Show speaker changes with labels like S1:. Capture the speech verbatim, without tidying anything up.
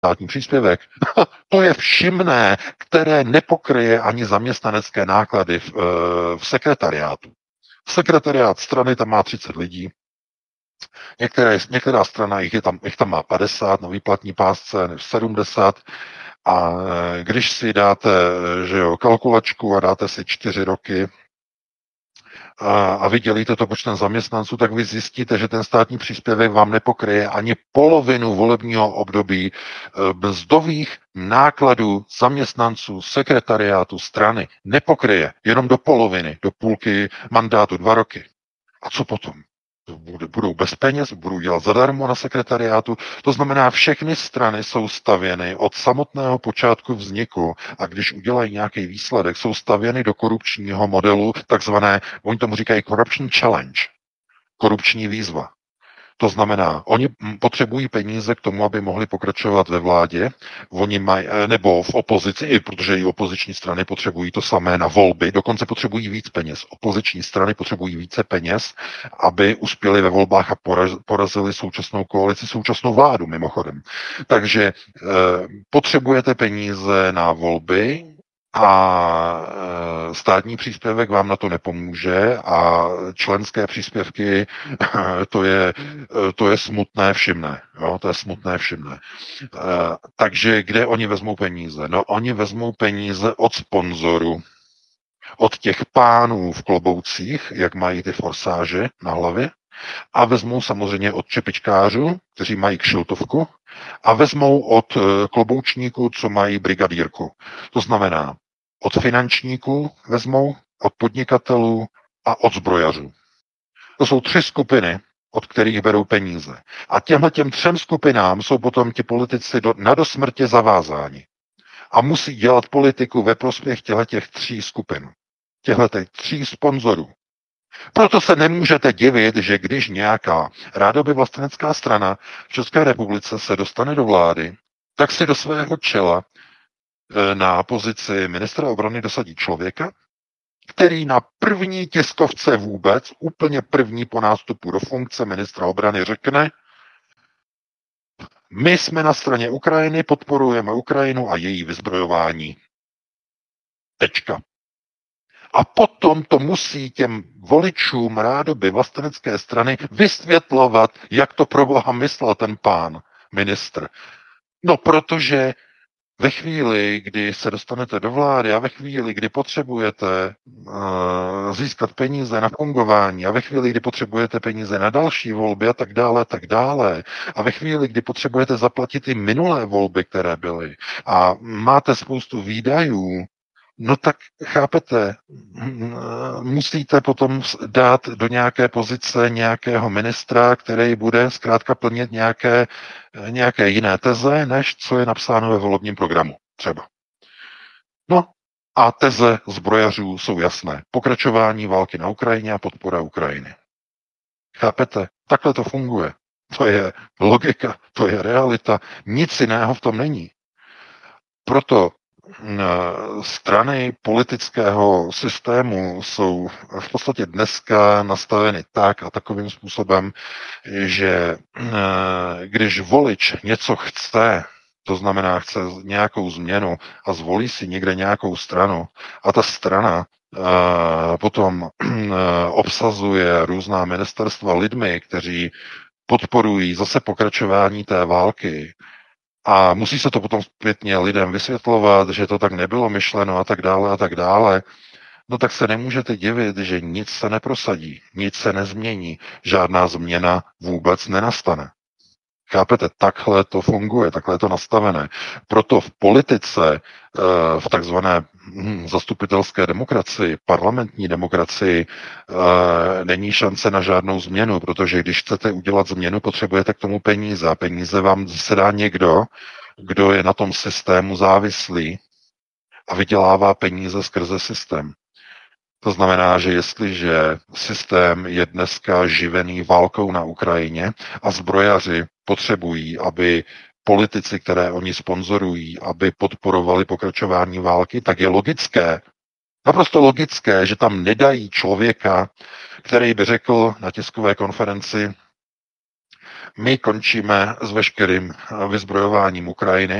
S1: státní příspěvek. To je všimné, které nepokryje ani zaměstnanecké náklady v, v sekretariátu. Sekretariát strany tam má třicet lidí, Některé, některá strana, jich, je tam, jich tam má padesát, na výplatní pásce než sedmdesát, a když si dáte, že jo, kalkulačku a dáte si čtyři roky a, a vy dělíte to počtem zaměstnanců, tak vy zjistíte, že ten státní příspěvek vám nepokryje ani polovinu volebního období mzdových nákladů zaměstnanců sekretariátu strany. Nepokryje, jenom do poloviny, do půlky mandátu, dva roky. A co potom? Budou bez peněz, budou dělat zadarmo na sekretariátu. To znamená, všechny strany jsou stavěny od samotného počátku vzniku a když udělají nějaký výsledek, jsou stavěny do korupčního modelu, takzvané, oni tomu říkají corruption challenge, korupční výzva. To znamená, oni potřebují peníze k tomu, aby mohli pokračovat ve vládě, oni mají, nebo v opozici, i protože i opoziční strany potřebují to samé na volby, dokonce potřebují víc peněz. Opoziční strany potřebují více peněz, aby uspěli ve volbách a porazili současnou koalici, současnou vládu mimochodem. Takže eh, potřebujete peníze na volby, a státní příspěvek vám na to nepomůže a členské příspěvky, to je, to je smutné všimné. Jo? To je smutné všimné. Takže kde oni vezmou peníze? No, oni vezmou peníze od sponzorů, od těch pánů v kloboucích, jak mají ty forsáže na hlavě, a vezmou samozřejmě od čepičkářů, kteří mají kšiltovku, a vezmou od kloboučníků, co mají brigadírku. To znamená, od finančníků vezmou, od podnikatelů a od zbrojařů. To jsou tři skupiny, od kterých berou peníze. A těmhle těm třem skupinám jsou potom ti politici do, na dosmrtě zavázáni. A musí dělat politiku ve prospěch těchto tří skupin. Těchto tří sponzorů. Proto se nemůžete divit, že když nějaká rádoby vlastenecká strana v České republice se dostane do vlády, tak si do svého čela na pozici ministra obrany dosadí člověka, který na první tiskovce vůbec, úplně první po nástupu do funkce ministra obrany řekne, my jsme na straně Ukrajiny, podporujeme Ukrajinu a její vyzbrojování. Tečka. A potom to musí těm voličům rádoby vlastenecké strany vysvětlovat, jak to pro boha myslel ten pán ministr. No, protože ve chvíli, kdy se dostanete do vlády a ve chvíli, kdy potřebujete uh, získat peníze na fungování a ve chvíli, kdy potřebujete peníze na další volby a tak dále, tak dále a ve chvíli, kdy potřebujete zaplatit i minulé volby, které byly a máte spoustu výdajů, no tak chápete, musíte potom dát do nějaké pozice nějakého ministra, který bude zkrátka plnit nějaké, nějaké jiné teze, než co je napsáno ve volebním programu třeba. No a teze zbrojařů jsou jasné. Pokračování války na Ukrajině a podpora Ukrajiny. Chápete? Takhle to funguje. To je logika, to je realita. Nic jiného v tom není. Proto strany politického systému jsou v podstatě dneska nastaveny tak a takovým způsobem, že když volič něco chce, to znamená chce nějakou změnu a zvolí si někde nějakou stranu a ta strana potom obsazuje různá ministerstva lidmi, kteří podporují zase pokračování té války, a musí se to potom zpětně lidem vysvětlovat, že to tak nebylo myšleno a tak dále a tak dále, no tak se nemůžete divit, že nic se neprosadí, nic se nezmění, žádná změna vůbec nenastane. Chápete, takhle to funguje, takhle je to nastavené. Proto v politice, v takzvané zastupitelské demokracii, parlamentní demokracii, není šance na žádnou změnu, protože když chcete udělat změnu, potřebujete k tomu peníze. A peníze vám zadá někdo, kdo je na tom systému závislý a vydělává peníze skrze systém. To znamená, že jestliže systém je dneska živený válkou na Ukrajině a zbrojaři potřebují, aby politici, které oni sponzorují, aby podporovali pokračování války, tak je logické, naprosto logické, že tam nedají člověka, který by řekl na tiskové konferenci, My končíme s veškerým vyzbrojováním Ukrajiny.